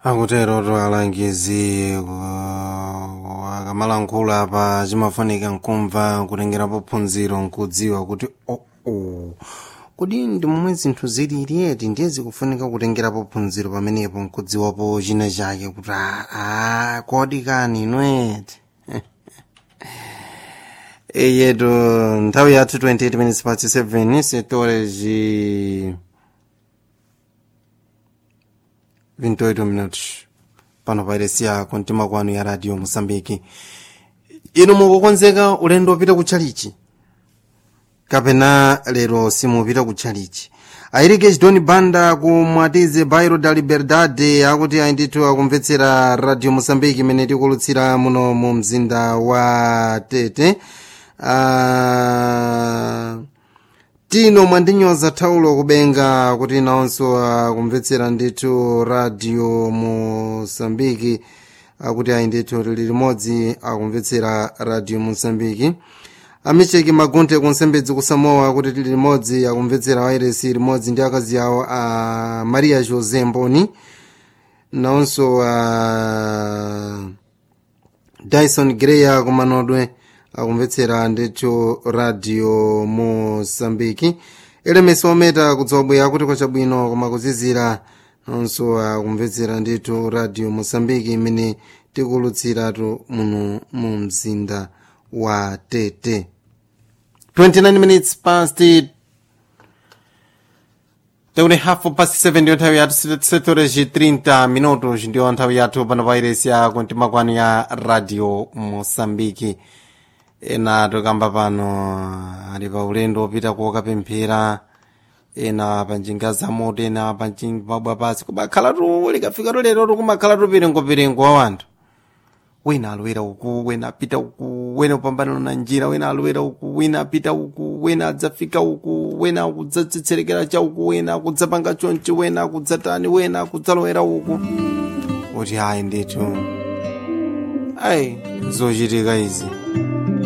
akutero alangizi akamalankhula pa chimafunika nkumva kutengerapo phunziro nkudziwa kuti kodi ndi momwe zinthu zilili ndiye zikufunika kutengerapo phunziro pamenepo nkudziwapo china chake kuti kodi kani nweti yetu nthawi yathu 28 minutes past 7 setoreji 28 minutos pano pairesiya kontima kwanu ya radio Mosambiki. Inu mukukonzeka ulendo wopita kutchalichi kapena lero simupita kutchalichi? Airike chidoni banda ku Mwatize Bairro da Liberdade akuti ayindithu akumvetsera radio Mosambiki imene tikulutsira muno mu mzinda wa Tete. Tino mwandinyoza thaulo kubenga kuti naonso akumvetsera ndithu radio Mosambiki akuti ayindithu lili limodzi akumvetsera radio Mosambiki. Amicheki magunte kunsembedzi kusamoa akuti lili limodzi akumvetsera wairesi limodzi ndi akazi yawo a Maria Jose Mboni naonso Dyson Greya kumanodwe akumvetsera ndithu radio Mosambiki. Elemesi ometa kudzobwe akuti kwachabwino koma kuzizira nonso akumvetsera ndithu radio Mosambiki imene tikulutsiratu muno mu mzinda wa Tete. 29 minutes past Teune hafu past 7 ndiyo nthawi yathu setoreji 30 minutos ndiyo nthawi yathu pano pairesi ya kontima kwanu ya radio Mosambiki. Ena tokamba pano ali pa ulendo opita kokapemphera, ena panjinga za moto, ena panjinga pasi kumakhala tu likafika lero kumakhala tu pirengo wa wanthu. Wena alowera uku, wena apita uku, wena upambana na njira, wena alowera uku, wena apita uku, wena adzafika uku, wena akudzatsetserekera cha uku, wena akudzapanga chonchi, wena akudzatani, wena akudzalowera uku. Kuti hayi ndithu zochitika izi.